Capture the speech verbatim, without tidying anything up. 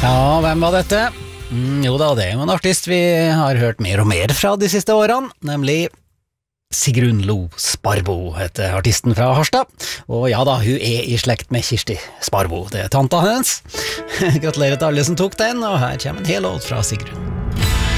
Ja, hvem var dette? Mm, jo da, det er jo en artist vi har hørt mer og mer fra de siste årene, nemlig Sigrun Lo Sparbo heter artisten fra Harstad. Og ja da, hun er i slekt med Kirsti Sparbo, det er tanta hennes. Gratulerer til alle som tok den, og her kommer en hel låt fra Sigrun.